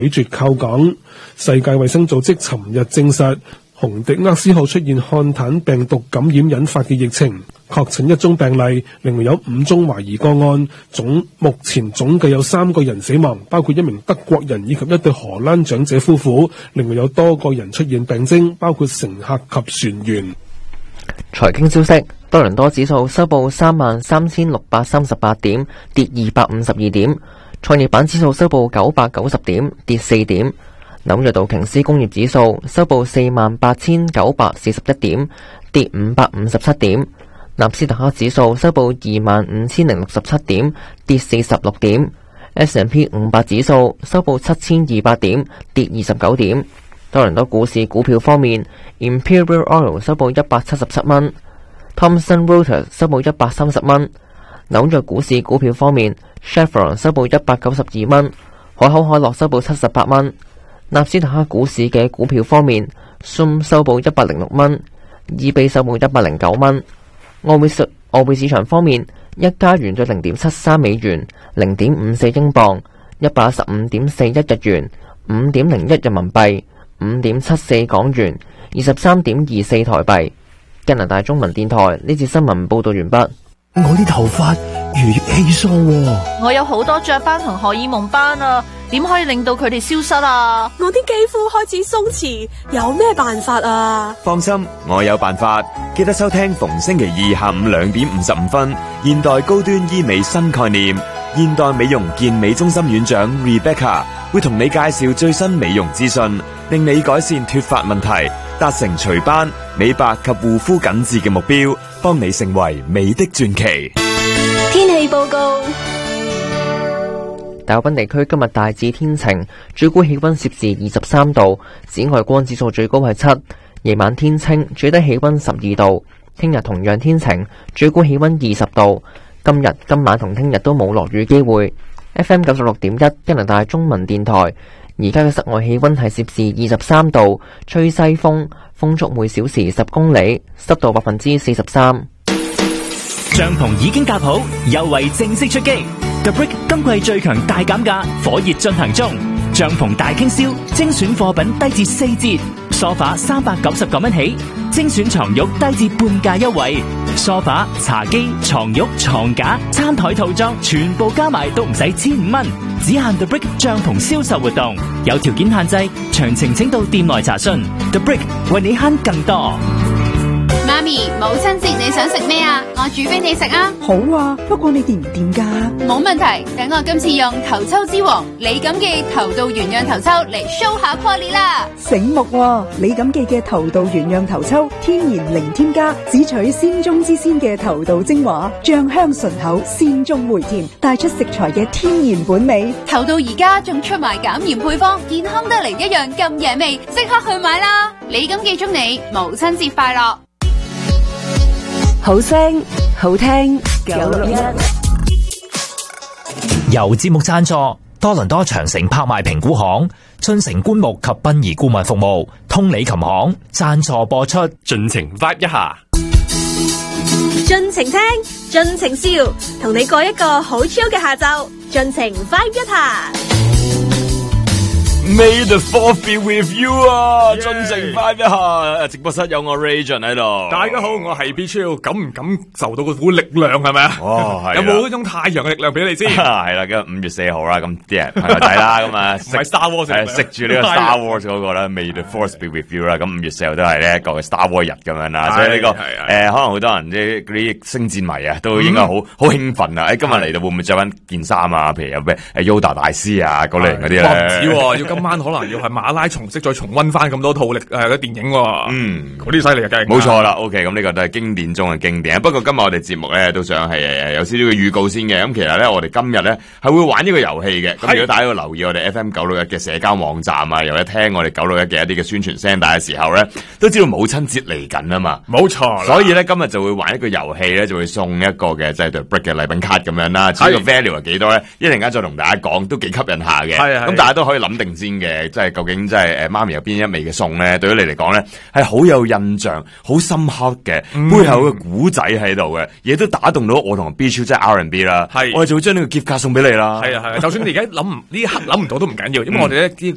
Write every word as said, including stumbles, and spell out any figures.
拒絕靠港。世界衛生組織尋日證實，紅迪厄斯號出現漢坦病毒感染引發嘅疫情，確診一宗病例，另外有五宗懷疑個案，總目前總計有三個人死亡，包括一名德國人以及一對荷蘭長者夫婦，另外有多個人出現病徵，包括乘客及船員。 財經消息，多倫多指數收報三萬三千六百三十八點，跌二百五十二點；創業板指數收報九百九十點，跌四點；紐約道瓊斯工業指數收報四萬八千九百四十一點，跌五百五十七點；納斯達克指數收報二萬五千零六十七點，跌四十六點； S and P 五百指數收報七千二百點，跌二十九點。多倫多股市股票方面 ，Imperial Oil 收報一百七十七蚊 ，Thomson Reuters 收報一百三十蚊。紐約股市股票方面 ，Chevron 收報一百九十二蚊，海口海樂收報七十八蚊。納斯達克股市嘅股票方面 ，Zoom 收報一百零六蚊 ，eBay 收報一百零九蚊。外匯市外匯市場方面，一加元兌零點七三美元，零點五四英鎊，一百一十五點四一日元，五點零一人民幣。五點七四港元，二十三點二四台幣。加拿大中文電台呢次新聞報道完畢。 我啲頭髮越嚟越稀疏喎， 我有好多雀斑同荷爾蒙斑啊，點可以令到佢哋消失啊？ 我啲肌膚開始鬆弛，有咩辦法啊？ 放心，我有辦法。記得收聽逢星期二下午兩點五十五分，現代高端醫美新概念，現代美容健美中心院長 Rebecca 會同你介紹最新美容資訊，令你改善脫髮問題，達成除斑、美白及護膚緊緻嘅目標，幫你成為美的傳奇。 天氣報告： 大澳賓地區今日大致天晴，最高氣溫攝氏二十三度，紫外光指數最高係七。夜晚天清，最低氣溫十二度。聽日同樣天晴，最高氣溫二十度。今日、今晚同聽日都冇落雨機會。F M 九十六點一加拿大中文電台，而家嘅室外氣溫係攝氏二十三度，吹西風，風速每小時十公里，濕度百分之四十三。 帳篷已經搭好，優惠正式出擊。The Brick 今季最強大減價，火熱進行中。帳篷大傾銷，精選貨品低至四折，梳化三百九十九蚊起，精選床褥低至半價優惠。梳化、茶几、床褥、床架、餐台套裝全部加埋都唔使千五蚊，只限 The Brick 帳篷銷售活動，有條件限制，詳情請到店內查詢。The Brick 為你慳更多。 媽咪，母親節你想食咩啊？我煮俾你食啊！ 好啊，不過你掂唔掂噶？ 冇問題，等我今次用頭抽之王李錦記頭道原釀頭抽嚟 show 下 quality 啦！ 醒目喎，李錦記嘅頭道原釀頭抽，天然零添加，只取鮮中之鮮嘅頭道精華，醬香醇厚，鮮中回甜，帶出食材嘅天然本味。 頭道而家仲出埋減鹽配方，健康得嚟一樣咁野味，即刻去買啦！李錦記祝你母親節快樂！ 好聲好聽九六一， 由節目贊助多倫多長城拍賣評估行、春城棺木及殯儀顧問服務、通理琴行贊助播出。 盡情 vibe 一下， 盡情聽，盡情笑，同你過一個好 chill 嘅下晝，盡情 vibe 一下。 May the fourth be with you 啊！盡情 vibe 一下，直播室有我 Rajan 喺度。 大家好，我係 B Chill，感唔感受到嗰股力量係咪啊？ 哦，係。 有冇嗰種太陽嘅力量俾你知？ 係啦，今日五月四號啦，咁啲人朋友仔啦，咁啊， 唔係 Star Wars 係食住呢個 Star Wars 嗰個啦 May the fourth be with you 啦。咁五月四號都係呢一個嘅 Star Wars 日咁樣啦，所以呢個誒，可能好多人啲嗰啲星戰迷啊，都應該好好興奮啊！誒，今日嚟到會唔會着翻件衫啊？譬如有咩誒 Yoda 大師啊嗰類型嗰啲咧？ 唔止喎，要今晚可能要係馬拉松式再重溫翻咁多套力誒嘅電影喎。嗯，嗰啲犀利啊，梗係。 冇錯啦 ，OK， 咁呢個都係經典中嘅經典。不過今日我哋節目咧都想係有少少嘅預告先嘅。咁其實咧，我哋今日咧係會玩呢個遊戲嘅。咁如果大家要留意我哋 F M 九六一嘅社交網站啊，又一聽我哋九六一嘅一啲嘅宣傳聲帶嘅時候咧，都知道母親節嚟緊啊嘛。 冇錯。 所以咧今日就會玩一個遊戲咧，就會送一個嘅即係對 Brick 嘅禮品卡咁樣啦。至於個 value 係幾多咧？一陣間再同大家講，都幾吸引下嘅。係啊。咁大家都可以諗定先嘅，即係究竟即係誒媽咪有邊一味嘅餸咧？對於你嚟講咧係好有印象、好深刻嘅，嗯、背後嘅古仔喺度嘅，亦都打動到我同 B 超即係 R and B 啦。係，我哋就會將呢個 gift 卡送俾你啦。 係啊係啊，就算你而家諗唔呢一刻諗唔到都唔緊要，因為我哋咧啲